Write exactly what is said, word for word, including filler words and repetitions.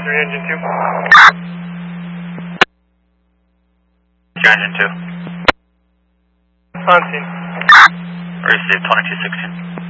three engine two. two engine two. On scene. Receive twenty-two sixteen.